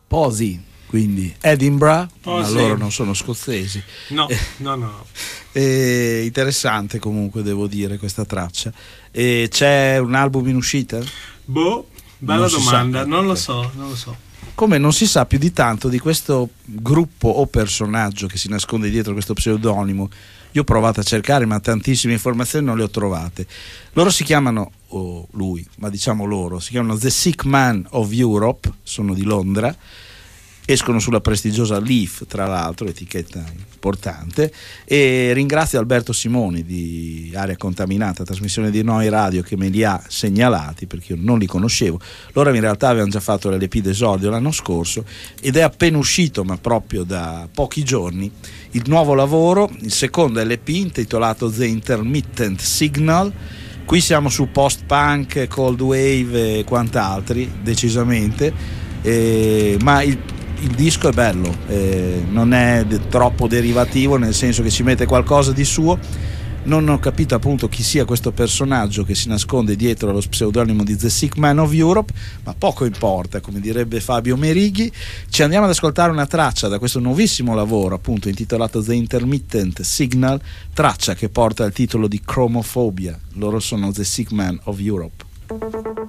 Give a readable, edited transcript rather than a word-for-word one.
Posey, quindi Edinburgh, ma Posey. loro non sono scozzesi. No. Interessante comunque, devo dire, questa traccia. C'è un album in uscita? Boh, bella Non si domanda, sa. non lo Ok. so. Come non si sa più di tanto di questo gruppo o personaggio che si nasconde dietro questo pseudonimo. Io ho provato a cercare, ma tantissime informazioni non le ho trovate. Loro si chiamano, o lui, ma diciamo loro, si chiamano The Sick Man of Europe, sono di Londra, escono sulla prestigiosa Leaf, tra l'altro, etichetta importante, e ringrazio Alberto Simoni di Aria Contaminata, trasmissione di Noi Radio, che me li ha segnalati perché io non li conoscevo. Loro in realtà avevano già fatto l'LP d'esordio l'anno scorso ed è appena uscito, ma proprio da pochi giorni, il nuovo lavoro, il secondo LP intitolato The Intermittent Signal. Qui siamo su post-punk, cold wave e quant'altri, decisamente, ma il disco è bello, non è troppo derivativo, nel senso che ci mette qualcosa di suo. Non ho capito appunto chi sia questo personaggio che si nasconde dietro allo pseudonimo di The Sick Man of Europe, ma poco importa, come direbbe Fabio Merighi. Ci andiamo ad ascoltare una traccia da questo nuovissimo lavoro, appunto intitolato The Intermittent Signal, traccia che porta il titolo di Chromophobia. Loro sono The Sick Man of Europe.